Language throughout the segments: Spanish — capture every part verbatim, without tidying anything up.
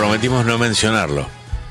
prometimos no mencionarlo.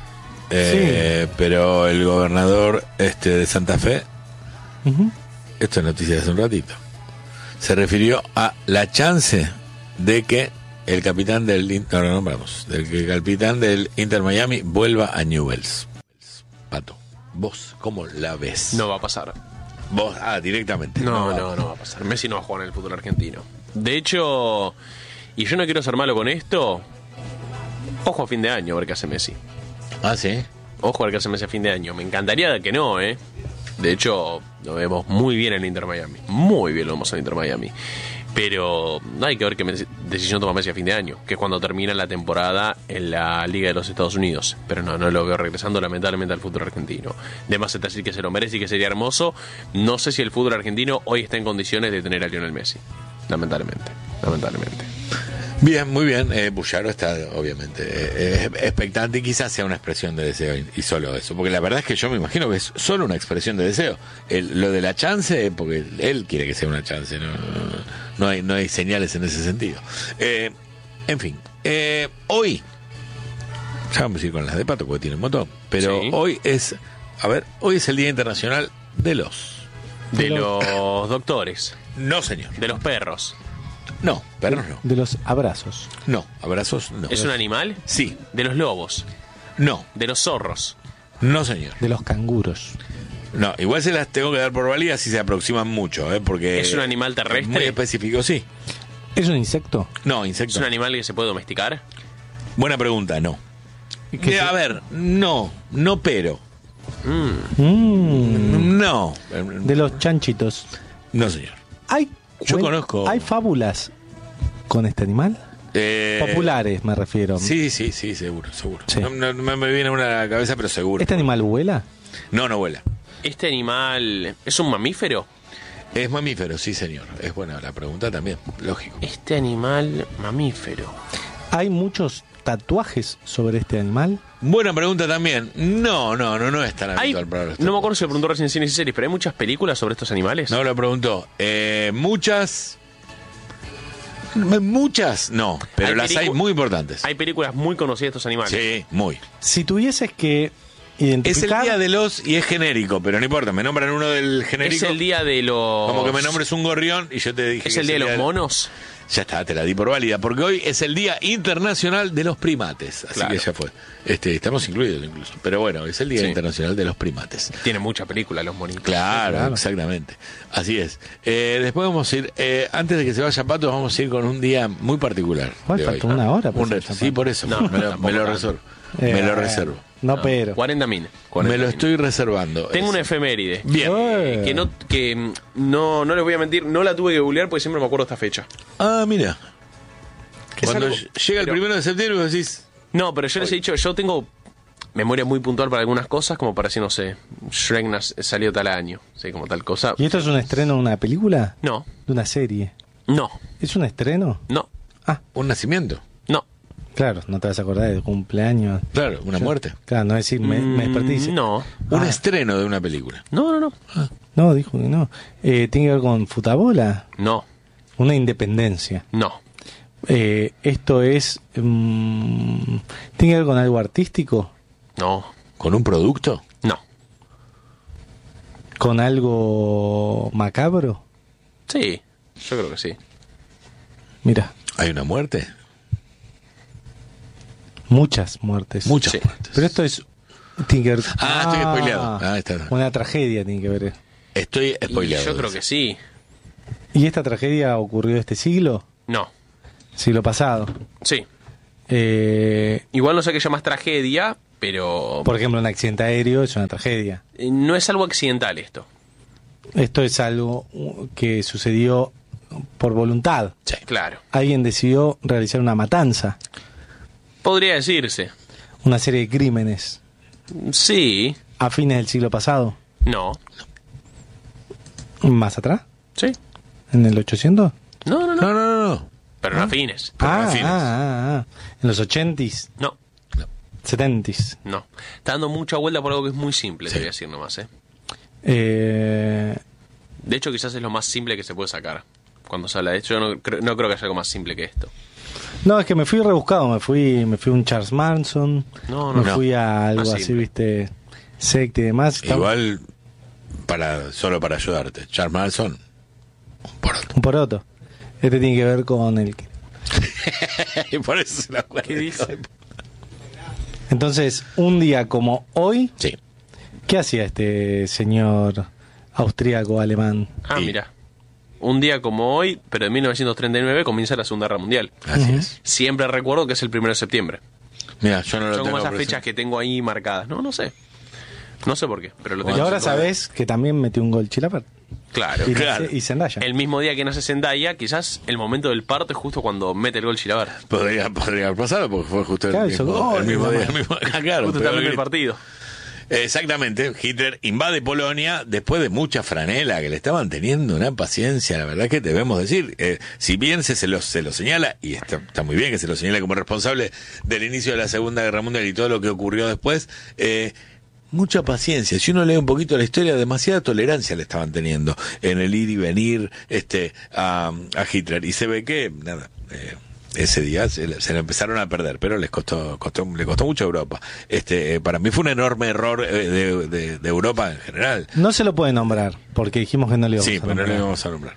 Eh, sí. Pero el gobernador este de Santa Fe, uh-huh. esto es noticia de hace un ratito, se refirió a la chance de que el capitán del no, no, vamos, del que el capitán del Inter Miami vuelva a Newell's. Pato, ¿vos cómo la ves? No va a pasar. Vos, ah, directamente. No, no, no, no va a pasar. Messi no va a jugar en el fútbol argentino. De hecho, y yo no quiero ser malo con esto, ojo a fin de año a ver qué hace Messi. Ah, ¿sí? Ojo a ver qué hace Messi a fin de año. Me encantaría que no, ¿eh? De hecho, lo vemos muy bien en el Inter Miami. Muy bien lo vemos en el Inter Miami. Pero no hay que ver qué decisión toma Messi a fin de año, que es cuando termina la temporada en la Liga de los Estados Unidos. Pero no, no lo veo regresando lamentablemente al fútbol argentino. De más es decir que se lo merece y que sería hermoso. No sé si el fútbol argentino hoy está en condiciones de tener a Lionel Messi. Lamentablemente, lamentablemente. Bien, muy bien. Eh, Bullaro está, obviamente, eh, expectante y quizás sea una expresión de deseo y, y solo eso. Porque la verdad es que yo me imagino que es solo una expresión de deseo. El, lo de la chance, porque él quiere que sea una chance, no, no, no, hay, no hay señales en ese sentido. Eh, en fin, eh, hoy, ya vamos a ir con las de Pato porque tiene un montón, pero sí. hoy es, a ver, hoy es el Día Internacional de los... De, de los... los doctores. No, señor. De los perros. No, perros no. De los abrazos. No, abrazos no. ¿Es un animal? Sí. ¿De los lobos? No. ¿De los zorros? No, señor. De los canguros. No, igual se las tengo que dar por válida si se aproximan mucho, ¿eh? Porque... ¿Es un animal terrestre? Muy específico, sí. ¿Es un insecto? No, insecto. ¿Es un animal que se puede domesticar? Buena pregunta, no. Eh, a ver, no, no pero. Mm. Mm. No. De los chanchitos. No, señor. Hay Yo bueno, conozco... ¿Hay fábulas con este animal? Eh... Populares, me refiero. Sí, sí, sí, seguro, seguro. Sí. No, no, no me viene una a la cabeza, pero seguro. ¿Este animal vuela? No, no vuela. ¿Este animal es un mamífero? Es mamífero, sí, señor. Es buena la pregunta también, lógico. Este animal mamífero. ¿Hay muchos tatuajes sobre este animal? Buena pregunta también. No, no, no, no es tan Hay, habitual para los No me acuerdo si lo preguntó recién en cines y series, pero ¿hay muchas películas sobre estos animales? No lo preguntó. Eh, muchas... Muchas, no, pero hay las pelicu- hay muy importantes. Hay películas muy conocidas de estos animales. Sí, muy. Si tuvieses que identificar... Es el día de los y es genérico, pero no importa, me nombran uno del genérico. Es el día de los... Como que me nombres un gorrión y yo te dije... ¿Es que el día de los del... monos? Ya está, te la di por válida, porque hoy es el Día Internacional de los Primates, así Claro. que ya fue. Este, estamos incluidos incluso, pero bueno, es el Día Sí. Internacional de los Primates. Tiene mucha película los monitos. Claro, claro. exactamente. Así es. Eh, después vamos a ir, eh, antes de que se vaya Pato, vamos a ir con un día muy particular. ¿Cuál? de Falta hoy. una hora. Un reto. Sí, por eso. No, me lo, tampoco me lo tanto. reservo. Eh, me lo reservo. No, No, pero... cuarenta min. Me lo estoy reservando. Tengo Es- una efeméride. Bien. Eh. Que no, que mm, no, no les voy a mentir, no la tuve que googlear porque siempre me acuerdo esta fecha. Ah, mira. Es Cuando algo- llega el pero- primero de septiembre vos decís... No, pero yo les he dicho, yo tengo memoria muy puntual para algunas cosas, como para decir, no sé, Shrek nas- salió tal año, sí, como tal cosa. ¿Y esto es un estreno de una película? No, ¿De una serie? no, ¿Es un estreno? no, Ah, Un nacimiento. no. claro, no te vas a acordar del cumpleaños. Claro, una Yo- muerte. Claro, no decir, me, me desperté y dice... Mm, No, Un Ah. estreno de una película. no, no, no, No, dijo que no. Eh, ¿Tiene que ver con futabola? no, Una independencia. no, Eh, ¿Esto es... mm, ¿Tiene que ver con algo artístico? no, ¿Con un producto? no. ¿Con algo macabro? Sí, yo creo que sí. Mira, ¿Hay una muerte? muchas muertes. Muchas Sí. muertes. Pero esto es... Tiene que ver... Ah, estoy spoileado. Ah, está. Una tragedia tiene que ver. Estoy Y spoileado. yo creo que sí. ¿Y esta tragedia ocurrió este siglo? No, Siglo pasado. sí. Eh, Igual no sé qué llamas tragedia, pero por ejemplo, un accidente aéreo es una tragedia. eh, no es algo accidental esto. Esto es algo uh, que sucedió por voluntad. Sí. Claro. Alguien decidió realizar una matanza, Podría decirse. una serie de crímenes Sí, a fines del siglo pasado. no, ¿Más atrás? sí. ¿En el ochocientos? No, no, no. No, no, no, no. Pero no a fines. Pero Ah, a fines. ah, ah, ah. En los ochentis, No, setentis. no. Está dando mucha vuelta por algo que es muy simple, Sí. te voy a decir nomás, ¿eh? Eh, De hecho, quizás es lo más simple que se puede sacar. Cuando se habla de esto, yo no, cre- no creo que haya algo más simple que esto. No, es que me fui rebuscado, me fui me fui a un Charles Manson, No, no, me no. fui a algo Más así, simple. viste, secta y demás. Igual, para solo para ayudarte, Charles Manson, por Un poroto. Este tiene que ver con el... y por eso se la ¿Qué dice? Entonces, un día como hoy, Sí. ¿qué hacía este señor austríaco alemán? Ah, Y- mira. Un día como hoy, pero en mil novecientos treinta y nueve comienza la Segunda Guerra Mundial. Así Ujú. es. Siempre recuerdo que es el primero de septiembre. Mira, yo no lo Son tengo como esas presente. fechas que tengo ahí marcadas. No, no sé. No sé por qué, pero lo Y tengo. ahora presente. sabés que también metió un gol Chilaver. Claro. Y, claro. y Zendaya. El mismo día que nace Zendaya, quizás el momento del parto es justo cuando mete el gol Chilaver. Podría, podría haber pasado porque fue justo Claro, el hizo mismo, gol, el mismo nada día. más. El mismo, ah, claro, Justo pero también el el- partido. Exactamente, Hitler invade Polonia después de mucha franela que le estaban teniendo una paciencia, la verdad que debemos decir, eh, si bien se, se, lo, se lo señala, y está, está muy bien que se lo señale como responsable del inicio de la Segunda Guerra Mundial y todo lo que ocurrió después, eh, mucha paciencia. Si uno lee un poquito la historia, demasiada tolerancia le estaban teniendo en el ir y venir este a, a Hitler. Y se ve que, nada, eh, ese día se, se lo empezaron a perder, pero les costó, costó le costó mucho a Europa. Este, eh, para mí fue un enorme error eh, de, de, de Europa en general. No se lo puede nombrar, porque dijimos que no le íbamos Sí, a pero no nombrar. le vamos a nombrar.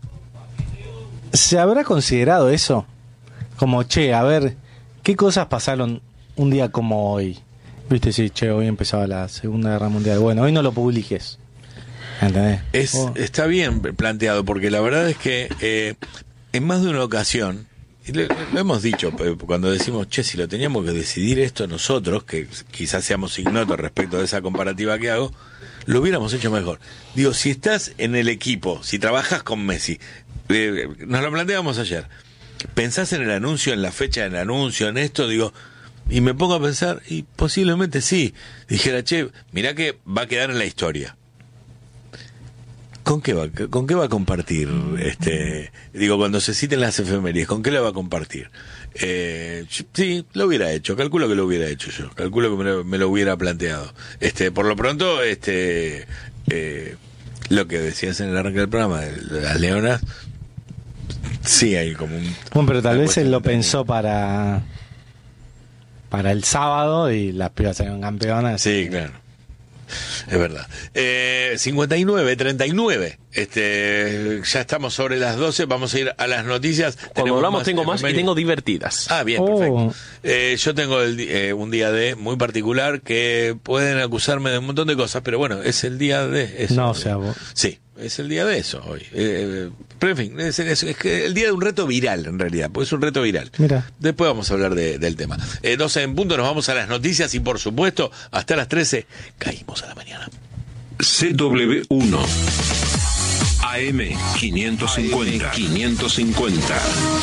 ¿Se habrá considerado eso? Como, che, a ver, ¿qué cosas pasaron un día como hoy? Viste, sí, che, hoy empezaba la Segunda Guerra Mundial. Bueno, hoy no lo publiques. ¿Entendés? Es, Oh. Está bien planteado, porque la verdad es que eh, en más de una ocasión, y lo, lo hemos dicho, eh, cuando decimos, che, si lo teníamos que decidir esto nosotros, que quizás seamos ignotos respecto de esa comparativa que hago, lo hubiéramos hecho mejor. Digo, si estás en el equipo, si trabajas con Messi, eh, nos lo planteamos ayer, pensás en el anuncio, en la fecha del anuncio, en esto, digo, y me pongo a pensar, y posiblemente sí, dijera, che, mirá que va a quedar en la historia. ¿Con qué va, con qué va a compartir? Este, digo, cuando se citen las efemérides, ¿con qué la va a compartir? Eh, sí, lo hubiera hecho, calculo que lo hubiera hecho yo, calculo que me lo, me lo hubiera planteado. Este, por lo pronto, este, eh, lo que decías en el arranque del programa, de las leonas, sí hay como un... Bueno, pero tal una vez cuestión él lo de- pensó para para el sábado y las pibas salieron campeonas. Sí, claro. Es verdad. Eh, cincuenta y nueve, treinta y nueve. Este, ya estamos sobre las doce. Vamos a ir a las noticias. Cuando Tenemos hablamos tengo más y efemérides. tengo divertidas. Ah, bien, Oh. perfecto. Eh, yo tengo el di- eh, un día de muy particular que pueden acusarme de un montón de cosas, pero bueno, es el día de eso. No, o sea, vos- Sí, es el día de eso hoy. Eh, pero en fin, es, es- es que el día de un reto viral, en realidad, pues es un reto viral. Mira. Después vamos a hablar de- del tema. Eh, doce en punto, nos vamos a las noticias y por supuesto, hasta las trece, caímos a la mañana. C W uno A M quinientos cincuenta quinientos cincuenta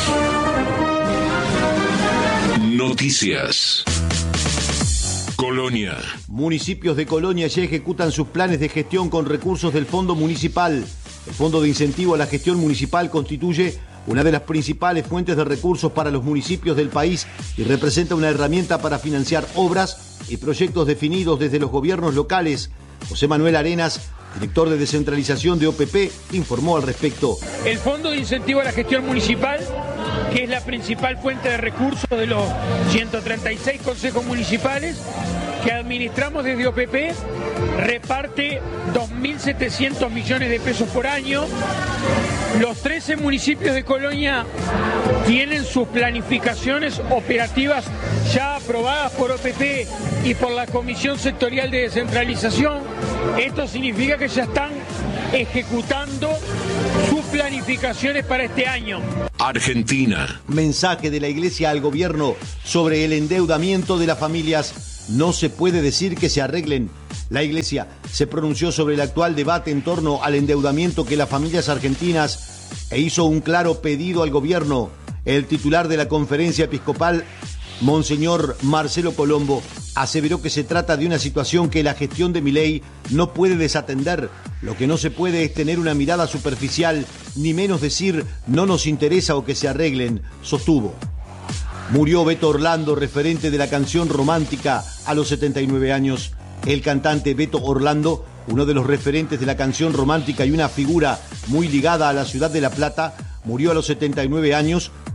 Noticias. Colonia. Municipios de Colonia ya ejecutan sus planes de gestión con recursos del Fondo Municipal. El Fondo de Incentivo a la Gestión Municipal constituye una de las principales fuentes de recursos para los municipios del país y representa una herramienta para financiar obras y proyectos definidos desde los gobiernos locales. José Manuel Arenas, director de descentralización de O P P, informó al respecto. El Fondo de Incentivo a la Gestión Municipal, que es la principal fuente de recursos de los ciento treinta y seis consejos municipales que administramos desde O P P, reparte dos mil setecientos millones de pesos por año. Los trece municipios de Colonia tienen sus planificaciones operativas ya aprobadas por O P P y por la Comisión Sectorial de Descentralización. Esto significa que ya están ejecutando sus planificaciones para este año. Argentina. Mensaje de la Iglesia al gobierno sobre el endeudamiento de las familias. No se puede decir que se arreglen. La Iglesia se pronunció sobre el actual debate en torno al endeudamiento que las familias argentinas e hizo un claro pedido al gobierno. El titular de la conferencia episcopal, Monseñor Marcelo Colombo, aseveró que se trata de una situación que la gestión de Milei no puede desatender. Lo que no se puede es tener una mirada superficial, ni menos decir no nos interesa o que se arreglen, sostuvo. Murió Beto Orlando, referente de la canción romántica, a los setenta y nueve años. El cantante Beto Orlando, uno de los referentes de la canción romántica y una figura muy ligada a la ciudad de La Plata, murió a los setenta y nueve años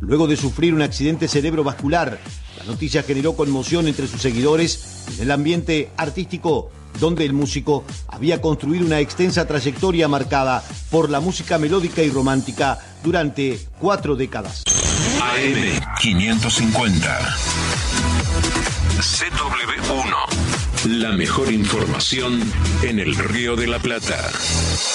luego de sufrir un accidente cerebrovascular. La noticia generó conmoción entre sus seguidores y en el ambiente artístico, donde el músico había construido una extensa trayectoria marcada por la música melódica y romántica durante cuatro décadas. A M quinientos cincuenta. C W uno. La mejor información en el Río de la Plata.